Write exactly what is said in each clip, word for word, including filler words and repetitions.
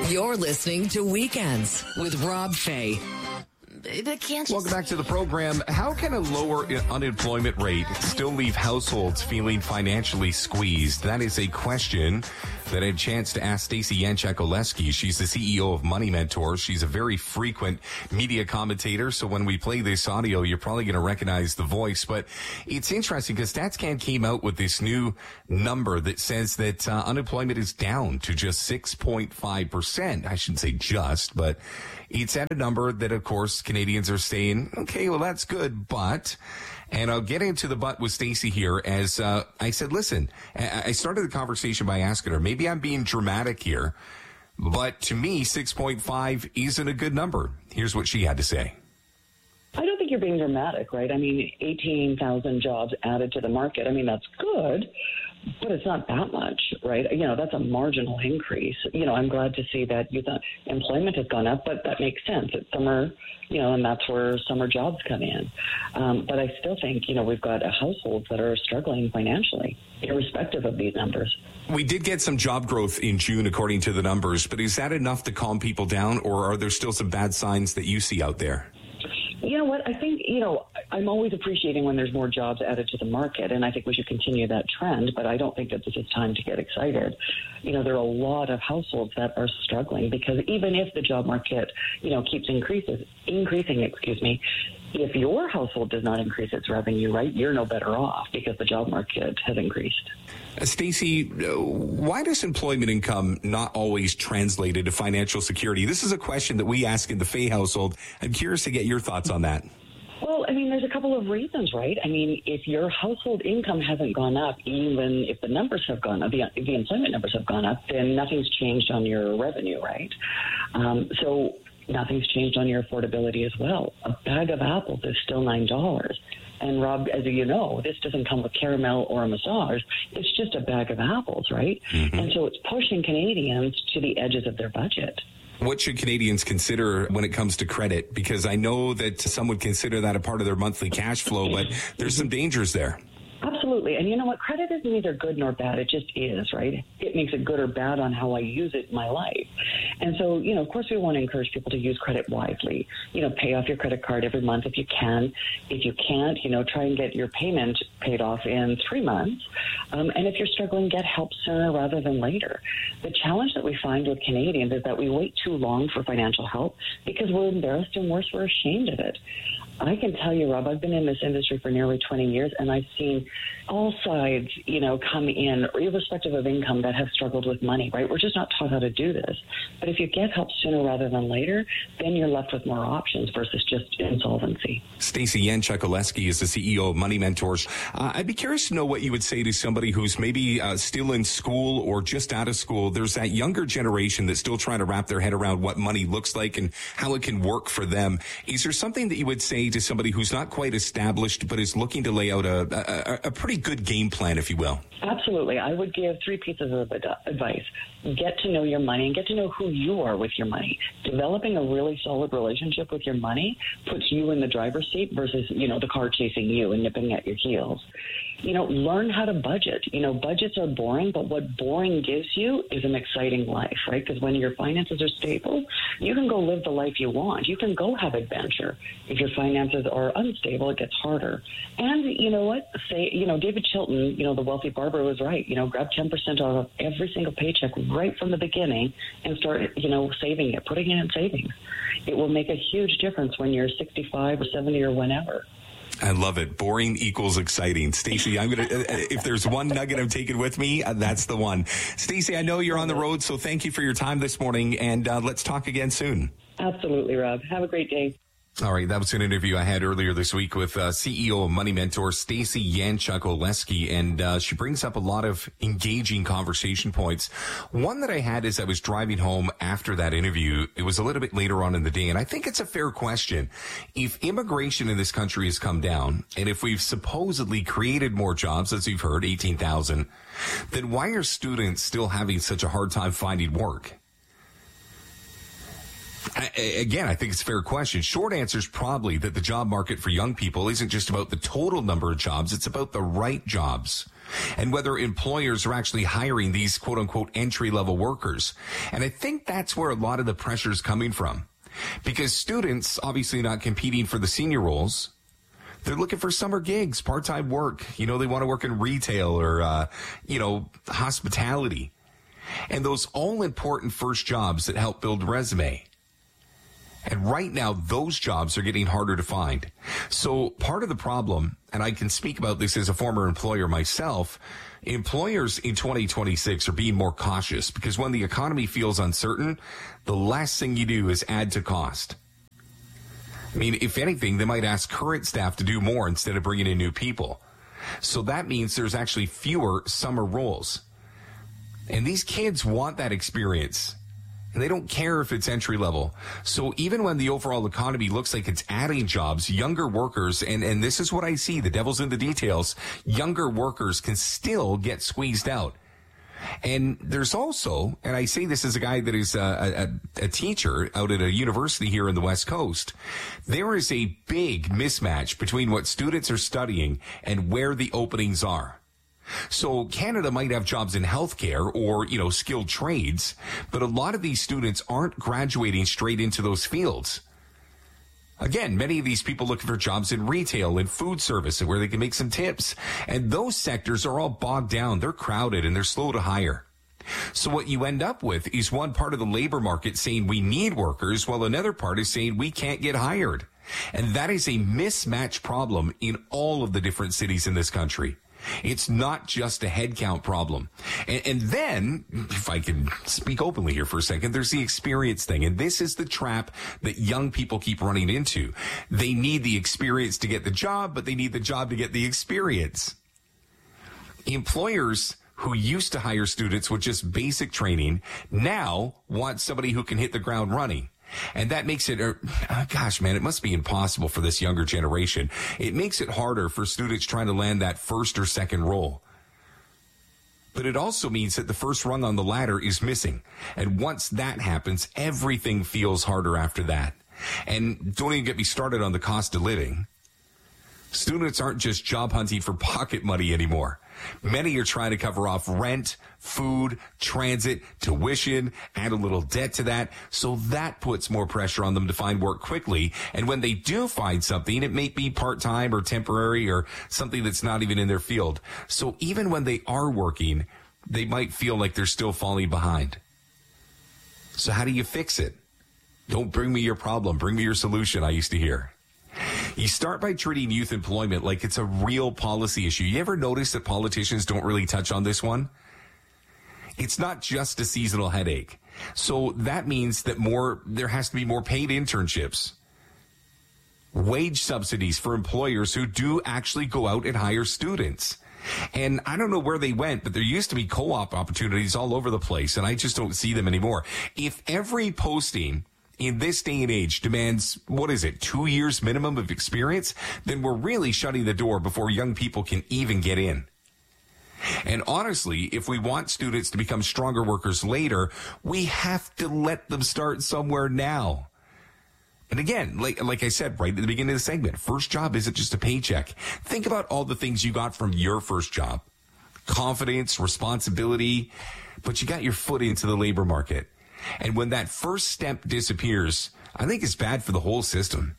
You're listening to Weekends with Rob Fay. But can't you Welcome back to the program. How can a lower unemployment rate still leave households feeling financially squeezed? That is a question that I had a chance to ask Stacey Yanchuk-Oleski. She's the C E O of Money Mentors. She's a very frequent media commentator, so when we play this audio, you're probably going to recognize the voice. But it's interesting because StatsCan came out with this new number that says that uh, unemployment is down to just six point five percent. I shouldn't say just, but it's at a number that, of course, Canadians are saying, okay, well, that's good, but... And I'll get into the but with Stacey here as uh, I said, listen, I started the conversation by asking her, maybe I'm being dramatic here, but to me, six point five isn't a good number. Here's what she had to say. I don't think you're being dramatic, right? I mean, eighteen thousand jobs added to the market. I mean, that's good, but it's not that much, right? You know, that's a marginal increase. You know, I'm glad to see that youth employment has gone up, but that makes sense. It's summer, you know, and that's where summer jobs come in. Um, but I still think, you know, we've got households that are struggling financially, irrespective of these numbers. We did get some job growth in June, according to the numbers, but is that enough to calm people down, or are there still some bad signs that you see out there? You know what? I think, you know, I'm always appreciating when there's more jobs added to the market, and I think we should continue that trend, but I don't think that this is time to get excited. You know, there are a lot of households that are struggling because even if the job market, you know, keeps increases, increasing, excuse me, if your household does not increase its revenue, right, you're no better off because the job market has increased. Uh, Stacey, uh, why does employment income not always translate into financial security? This is a question that we ask in the Fay household. I'm curious to get your thoughts on that. Well, I mean, there's a couple of reasons, right? I mean, if your household income hasn't gone up, even if the numbers have gone up, the, if the employment numbers have gone up, then nothing's changed on your revenue, right? Um, so nothing's changed on your affordability as well. A bag of apples is still nine dollars. And Rob, as you know, this doesn't come with caramel or a massage. It's just a bag of apples, right? Mm-hmm. And so it's pushing Canadians to the edges of their budget. What should Canadians consider when it comes to credit? Because I know that some would consider that a part of their monthly cash flow, but there's some dangers there. Absolutely. And you know what? Credit is neither good nor bad. It just is, right? It makes it good or bad on how I use it in my life. And so, you know, of course, we want to encourage people to use credit wisely. You know, pay off your credit card every month if you can. If you can't, you know, try and get your payment paid off in three months. Um, and if you're struggling, get help sooner rather than later. The challenge that we find with Canadians is that we wait too long for financial help because we're embarrassed and worse, we're ashamed of it. I can tell you, Rob, I've been in this industry for nearly twenty years, and I've seen all sides, you know, come in, irrespective of income, that have struggled with money, right? We're just not taught how to do this. But if you get help sooner rather than later, then you're left with more options versus just insolvency. Stacey Yanchuk-Oleski is the C E O of Money Mentors. Uh, I'd be curious to know what you would say to somebody who's maybe uh, still in school or just out of school. There's that younger generation that's still trying to wrap their head around what money looks like and how it can work for them. Is there something that you would say to somebody who's not quite established but is looking to lay out a, a, a pretty good game plan, if you will? Absolutely. I would give three pieces of advice. Get to know your money and get to know who you are with your money. Developing a really solid relationship with your money puts you in the driver's seat versus, you know, the car chasing you and nipping at your heels. You know, learn how to budget. You know, budgets are boring, but what boring gives you is an exciting life, right? Because when your finances are stable, you can go live the life you want. You can go have adventure. If your finances are unstable, it gets harder. And you know what? Say, you know, David Chilton, you know, the wealthy barber was right. You know, grab ten percent of every single paycheck right from the beginning and start, you know, saving it, putting it in savings. It will make a huge difference when you're sixty-five or seventy or whenever. I love it. Boring equals exciting. Stacey, I'm going to, if there's one nugget I'm taking with me, uh, that's the one. Stacey, I know you're on the road, so thank you for your time this morning, and uh, let's talk again soon. Absolutely, Rob. Have a great day. All right, that was an interview I had earlier this week with uh, C E O of Money Mentor, Stacey Yanchuk-Oleski, and uh, she brings up a lot of engaging conversation points. One that I had as I was driving home after that interview, it was a little bit later on in the day, and I think it's a fair question. If immigration in this country has come down, and if we've supposedly created more jobs, as you've heard, eighteen thousand, then why are students still having such a hard time finding work? I, again, I think it's a fair question. Short answer is probably that the job market for young people isn't just about the total number of jobs. It's about the right jobs and whether employers are actually hiring these quote unquote entry level workers. And I think that's where a lot of the pressure is coming from, because students obviously not competing for the senior roles. They're looking for summer gigs, part-time work. You know, they want to work in retail or, uh, you know, hospitality. And those all-important first jobs that help build a resume. And right now, those jobs are getting harder to find. So part of the problem, and I can speak about this as a former employer myself, employers in twenty twenty-six are being more cautious because when the economy feels uncertain, the last thing you do is add to cost. I mean, if anything, they might ask current staff to do more instead of bringing in new people. So that means there's actually fewer summer roles. And these kids want that experience. And they don't care if it's entry level. So even when the overall economy looks like it's adding jobs, younger workers, and, and this is what I see, the devil's in the details, younger workers can still get squeezed out. And there's also, and I say this as a guy that is a, a, a teacher out at a university here in the West Coast, there is a big mismatch between what students are studying and where the openings are. So Canada might have jobs in healthcare or, you know, skilled trades, but a lot of these students aren't graduating straight into those fields. Again, many of these people looking for jobs in retail and food service where they can make some tips. And those sectors are all bogged down. They're crowded and they're slow to hire. So what you end up with is one part of the labor market saying we need workers, while another part is saying we can't get hired. And that is a mismatch problem in all of the different cities in this country. It's not just a headcount problem. And, and then, if I can speak openly here for a second, there's the experience thing. And this is the trap that young people keep running into. They need the experience to get the job, but they need the job to get the experience. Employers who used to hire students with just basic training now want somebody who can hit the ground running. And that makes it, uh, gosh, man, it must be impossible for this younger generation. It makes it harder for students trying to land that first or second role. But it also means that the first rung on the ladder is missing. And once that happens, everything feels harder after that. And don't even get me started on the cost of living. Students aren't just job hunting for pocket money anymore. Many are trying to cover off rent, food, transit, tuition, add a little debt to that. So that puts more pressure on them to find work quickly. And when they do find something, it may be part-time or temporary or something that's not even in their field. So even when they are working, they might feel like they're still falling behind. So how do you fix it? Don't bring me your problem. Bring me your solution, I used to hear. You start by treating youth employment like it's a real policy issue. You ever notice that politicians don't really touch on this one? It's not just a seasonal headache. So that means that more, there has to be more paid internships, wage subsidies for employers who do actually go out and hire students. And I don't know where they went, but there used to be co-op opportunities all over the place, and I just don't see them anymore. If every posting in this day and age demands, what is it, two years minimum of experience, then we're really shutting the door before young people can even get in. And honestly, if we want students to become stronger workers later, we have to let them start somewhere now. And again, like, like I said right at the beginning of the segment, first job isn't just a paycheck. Think about all the things you got from your first job. Confidence, responsibility, but you got your foot into the labor market. And when that first step disappears, I think it's bad for the whole system.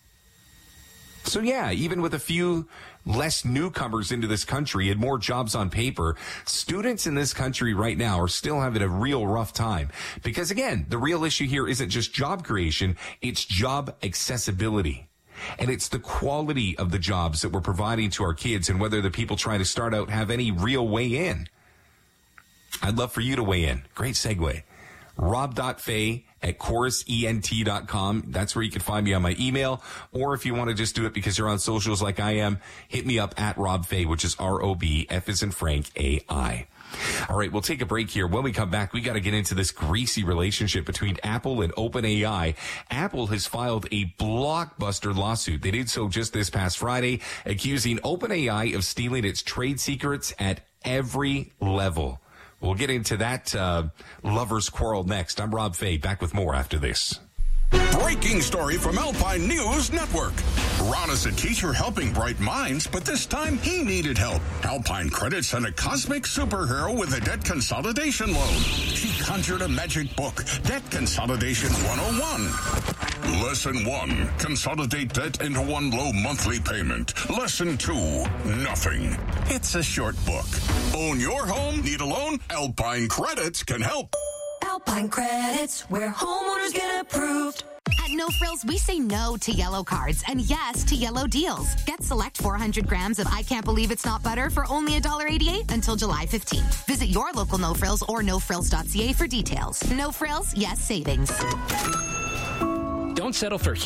So yeah, even with a few less newcomers into this country and more jobs on paper, students in this country right now are still having a real rough time. Because again, the real issue here isn't just job creation, it's job accessibility. And it's the quality of the jobs that we're providing to our kids and whether the people trying to start out have any real way in. I'd love for you to weigh in. Great segue. rob.fay at chorus ent dot com. That's where you can find me on my email. Or if you want to just do it because you're on socials like I am, hit me up at Rob Fay, which is R O B, F as in Frank, A I. All right, we'll take a break here. When we come back, we got to get into this greasy relationship between Apple and OpenAI. Apple has filed a blockbuster lawsuit. They did so just this past Friday, accusing OpenAI of stealing its trade secrets at every level. We'll get into that uh, lover's quarrel next. I'm Rob Fay, back with more after this. Breaking story from Alpine News Network. Ron is a teacher helping bright minds, but this time he needed help. Alpine Credit sent a cosmic superhero with a debt consolidation loan. She conjured a magic book, Debt Consolidation one oh one. Lesson one, consolidate debt into one low monthly payment. Lesson two, nothing. It's a short book. Own your home? Need a loan? Alpine Credits can help. Alpine Credits, where homeowners get approved. At No Frills, we say no to yellow cards and yes to yellow deals. Get select four hundred grams of I Can't Believe It's Not Butter for only one dollar eighty-eight until July fifteenth. Visit your local No Frills or no frills dot c a for details. No Frills, yes savings. Don't settle for